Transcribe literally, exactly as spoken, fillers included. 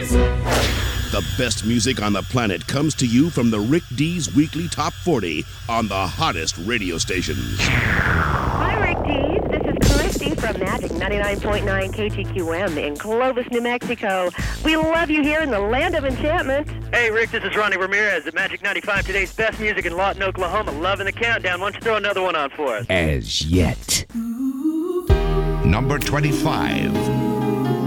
The best music on the planet comes to you from the Rick D's Weekly Top forty on the hottest radio stations. Hi, Rick D's. This is Christy from Magic ninety-nine point nine K T Q M in Clovis, New Mexico. We love you here in the land of enchantment. Hey, Rick, this is Ronnie Ramirez at Magic ninety-five, today's best music in Lawton, Oklahoma. Loving the countdown. Why don't you throw another one on for us? As yet. Number twenty-five.